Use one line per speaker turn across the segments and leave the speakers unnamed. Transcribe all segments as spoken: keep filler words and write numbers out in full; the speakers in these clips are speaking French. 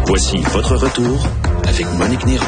Voici votre retour avec Monique Néron.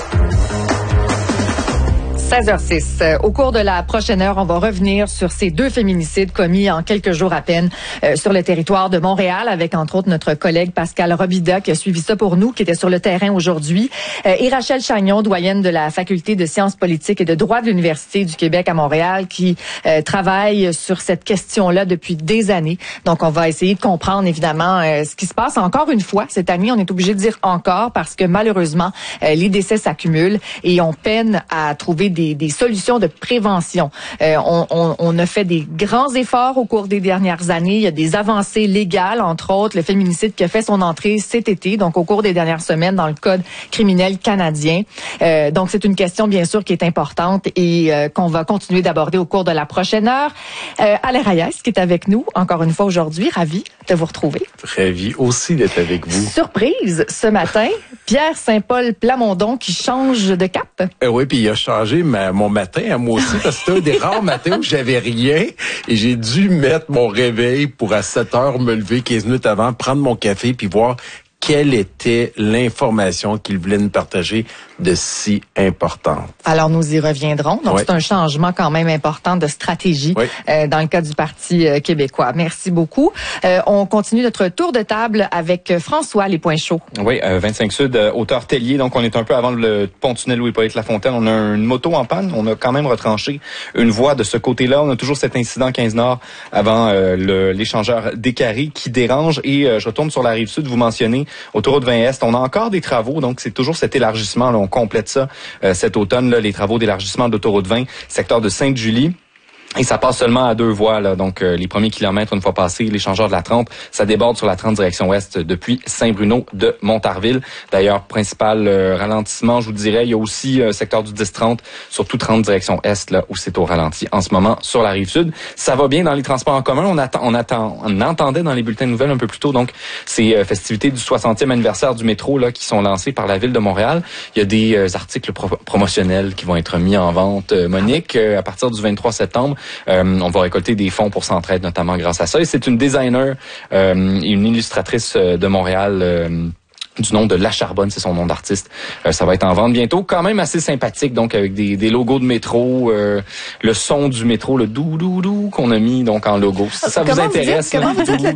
seize heures six. Au cours de la prochaine heure, on va revenir sur ces deux féminicides commis en quelques jours à peine euh, sur le territoire de Montréal, avec entre autres notre collègue Pascal Robida qui a suivi ça pour nous, qui était sur le terrain aujourd'hui, euh, et Rachel Chagnon, doyenne de la Faculté de sciences politiques et de droit de l'Université du Québec à Montréal, qui euh, travaille sur cette question-là depuis des années. Donc, on va essayer de comprendre évidemment euh, ce qui se passe encore une fois cette année. On est obligé de dire encore parce que malheureusement, euh, les décès s'accumulent et on peine à trouver des Des, des solutions de prévention. Euh, on, on, on a fait des grands efforts au cours des dernières années. Il y a des avancées légales, entre autres le féminicide qui a fait son entrée cet été, donc au cours des dernières semaines dans le Code criminel canadien. Euh, donc c'est une question bien sûr qui est importante et euh, qu'on va continuer d'aborder au cours de la prochaine heure. Euh, Alain Reyes qui est avec nous encore une fois aujourd'hui, ravi de vous retrouver.
Ravi aussi d'être avec vous.
Surprise ce matin, Pierre Saint-Paul Plamondon qui change de cap.
Euh, oui, puis il a changé ma, mon matin à moi aussi, parce que c'était un des rares matins où j'avais rien et j'ai dû mettre mon réveil pour à sept heures me lever quinze minutes avant, prendre mon café puis voir quelle était l'information qu'il voulait nous partager de si importante.
Alors, nous y reviendrons. Donc, oui. C'est un changement quand même important de stratégie oui. euh, dans le cas du Parti euh, québécois. Merci beaucoup. Euh, on continue notre tour de table avec François Les Points Chauds.
Oui, euh, vingt-cinq Sud, euh, hauteur Tellier. Donc, on est un peu avant le pont-tunnel Louis-Hippolyte Lafontaine. On a une moto en panne. On a quand même retranché une voie de ce côté-là. On a toujours cet incident quinze Nord avant euh, le, l'échangeur Descaries qui dérange. Et euh, je retourne sur la Rive-Sud. Vous mentionnez autoroute vingt Est. On a encore des travaux. Donc, c'est toujours cet élargissement. Là, on complète ça euh, cet automne, là, les travaux d'élargissement de l'autoroute vingt, secteur de Sainte-Julie. Et ça passe seulement à deux voies, là. Donc euh, les premiers kilomètres, une fois passés, l'échangeur de la trente, ça déborde sur la trente direction ouest depuis Saint-Bruno de Montarville. D'ailleurs, principal euh, ralentissement, je vous dirais, il y a aussi euh, secteur du dix trente, surtout trente direction est, là où c'est au ralenti en ce moment sur la rive sud. Ça va bien dans les transports en commun. On attend, on attend, on entendait dans les bulletins de nouvelles un peu plus tôt, donc ces euh, festivités du soixantième anniversaire du métro là qui sont lancées par la ville de Montréal. Il y a des euh, articles pro- promotionnels qui vont être mis en vente, euh, Monique, euh, à partir du vingt-trois septembre. Euh, on va récolter des fonds pour Centraide, notamment grâce à ça. Et c'est une designer euh, et une illustratrice de Montréal euh, du nom de La Charbonne, c'est son nom d'artiste. Euh, ça va être en vente bientôt. Quand même assez sympathique, donc avec des, des logos de métro, euh, le son du métro, le dou-dou-dou qu'on a mis donc en logo. Si ça
Comment
vous intéresse.
Vous dites, comment vous dites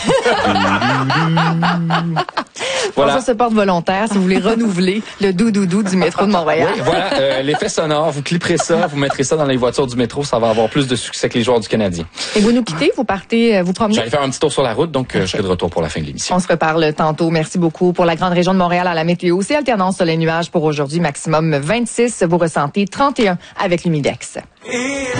voilà. Ça se porte volontaire si vous voulez renouveler le dou-dou-dou du métro de Montréal.
Oui, voilà, euh, l'effet sonore, vous clipperez ça, vous mettrez ça dans les voitures du métro, ça va avoir plus de succès que les joueurs du Canadien.
Et vous nous quittez, vous partez, vous promenez?
J'allais faire un petit tour sur la route, donc okay. euh, je serai de retour pour la fin de l'émission.
On se reparle tantôt. Merci beaucoup. Pour la grande région de Montréal à la météo, c'est alternance soleil nuages pour aujourd'hui, maximum vingt-six. Vous ressentez trente et un avec l'humidex.